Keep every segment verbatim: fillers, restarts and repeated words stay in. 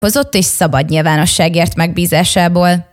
hozott és szabad nyilvánosságért megbízásából.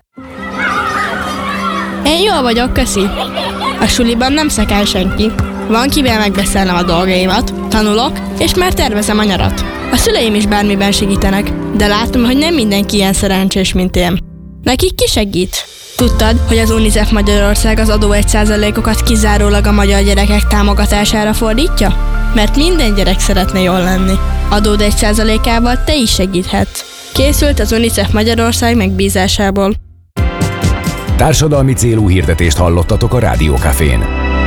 Én jól vagyok, köszi. A suliban nem szekál senki. Van kivel megbeszélnem a dolgaimat, tanulok, és már tervezem a nyarat. A szüleim is bármiben segítenek, de látom, hogy nem mindenki ilyen szerencsés, mint én. Nekik ki segít? Tudtad, hogy az UNICEF Magyarország az adó egy százalékokat kizárólag a magyar gyerekek támogatására fordítja? Mert minden gyerek szeretne jól lenni. Adód egy százalékával te is segíthetsz. Készült az UNICEF Magyarország megbízásából. Társadalmi célú hirdetést hallottatok a Rádió Cafén.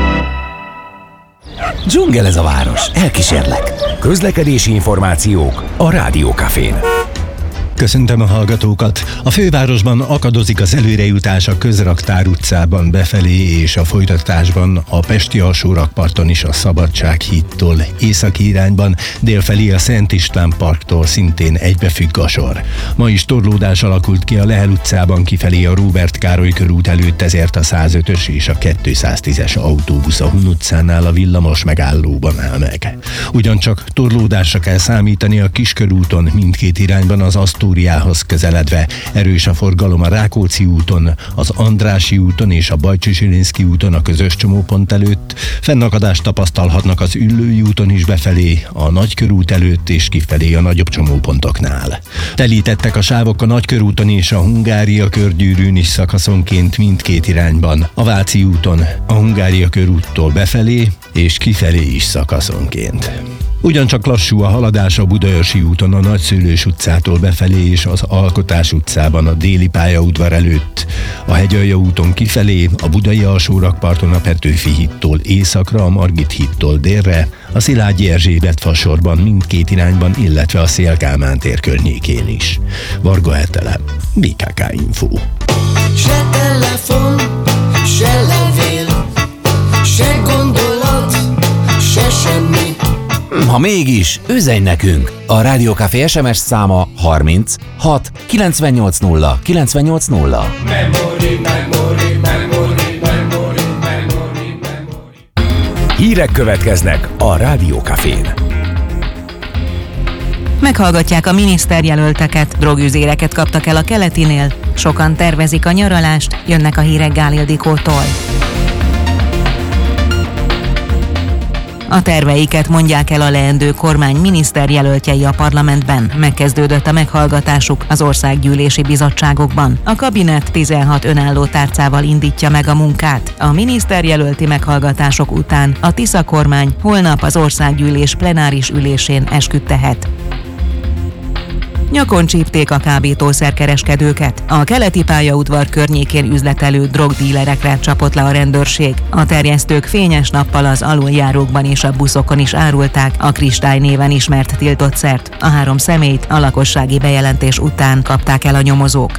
Dzsungel ez a város, elkísérlek. Közlekedési információk a Rádió Cafén. Köszöntöm a hallgatókat! A fővárosban akadozik az előrejutás a Közraktár utcában befelé, és a folytatásban a Pesti alsórakparton is a Szabadsághídtól északi irányban, délfelé a Szent István parktól szintén egybefügg a sor. Ma is torlódás alakult ki a Lehel utcában kifelé a Róbert Károly körút előtt, ezért a százötös és a kétszáztízes autóbusz a Hun utcánál a villamos megállóban áll meg. Ugyancsak torlódásra kell számítani a Kiskörúton mindkét irányban az Asztóriához közeledve. Erős a forgalom a Rákóczi úton, az Andrássy úton és a Bajcsy-Zsilinszky úton a közös csomópont előtt. Fennakadást tapasztalhatnak az Üllői úton is befelé, a Nagykörút előtt és kifelé a nagyobb csomópontoknál. Telítettek a sávok a Nagykörúton és a Hungária körgyűrűn is szakaszonként mindkét irányban. A Váci úton a Hungária körúttól befelé és kifelé is szakaszonként. Ugyancsak lassú a haladás a Budaörsi úton a Nagyszőlős utcától befelé és az Alkotás utcában a Déli pályaudvar előtt. A Hegyalja úton kifelé, a Budai alsórakparton a Petőfi hídtól északra, a Margit hídtól délre, a Szilágyi Erzsébet fasorban mindkét irányban, illetve a Széll-Kálmán tér környékén is. Varga Etele, bé ká ká Info. Se telefon, se levél, se gondolat, se semmi. Ha mégis, üzenj nekünk! A Rádió Café es em es száma harminc hat kilencvennyolc nulla kilencvennyolc nulla. Memory, memory, memory, memory, memory, memory. Hírek következnek a Rádió Cafén. Meghallgatják a miniszterjelölteket, drogüzéreket kaptak el a Keletinél, sokan tervezik a nyaralást, jönnek a hírek Gál Ildikótól. A terveiket mondják el a leendő kormány miniszterjelöltjei a parlamentben. Megkezdődött a meghallgatásuk az országgyűlési bizottságokban. A kabinet tizenhat önálló tárcával indítja meg a munkát. A miniszterjelölti meghallgatások után a Tisza kormány holnap az országgyűlés plenáris ülésén esküt tehet. Nyakon csípték a kábítószerkereskedőket. A keleti pályaudvar környékén üzletelő drogdílerekre csapott le a rendőrség. A terjesztők fényes nappal az aluljárókban és a buszokon is árulták a Kristály néven ismert tiltott szert. A három személyt a lakossági bejelentés után kapták el a nyomozók.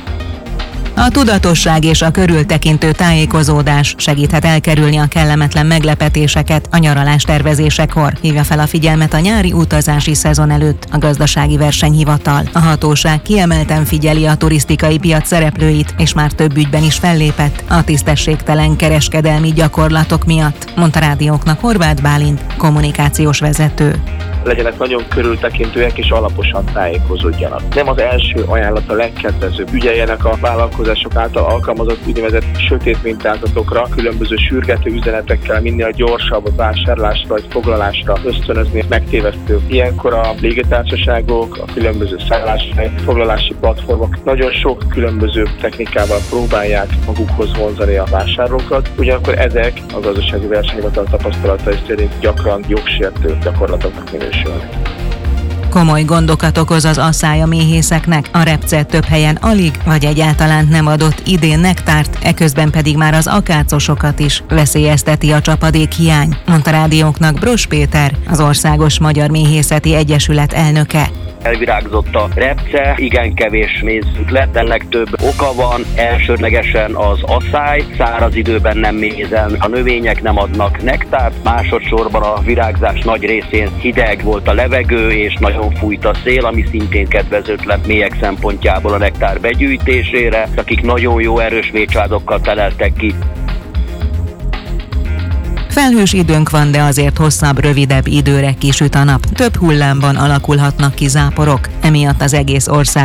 A tudatosság és a körültekintő tájékozódás segíthet elkerülni a kellemetlen meglepetéseket a nyaralás tervezésekor, hívja fel a figyelmet a nyári utazási szezon előtt a Gazdasági Versenyhivatal. A hatóság kiemelten figyeli a turisztikai piac szereplőit, és már több ügyben is fellépett a tisztességtelen kereskedelmi gyakorlatok miatt, mondta rádióknak Horváth Bálint, kommunikációs vezető. Legyenek nagyon körültekintőek és alaposan tájékozódjanak. Nem az első ajánlat a legkedvezőbb. Ügyeljenek a vállalkozások által alkalmazott úgynevezett sötét mintázatokra, különböző sürgető üzenetekkel minél gyorsabb vásárlásra vagy foglalásra ösztönözni megtévesztő. Ilyenkor a légitársaságok, a különböző szálláshely, foglalási platformok nagyon sok különböző technikával próbálják magukhoz vonzani a vásárlókat. Ugyanakkor ezek a Gazdasági Versenyhivatal tapasztalatai szerint gyakran jogsértő gyakorlatoknak minősülnek. Komoly gondokat okoz az asszály a méhészeknek. A Repce több helyen alig vagy egyáltalán nem adott idén nektárt, eközben pedig már az akácosokat is veszélyezteti a csapadék hiány, mondta rádióknak Bros Péter, az Országos Magyar Méhészeti Egyesület elnöke. Elvirágzott a repce, igen kevés mézünk lett, ennek több oka van, elsődlegesen az asszály, száraz időben nem mézel, a növények nem adnak nektárt, másodszorban a virágzás nagy részén hideg volt a levegő és nagyon fújt a szél, ami szintén kedvezőtlen méhek szempontjából a nektár begyűjtésére, akik nagyon jó erős mécsádokkal teleltek ki. Felhős időnk van, de azért hosszabb, rövidebb időre kisüt a nap. Több hullámban alakulhatnak ki záporok, emiatt az egész ország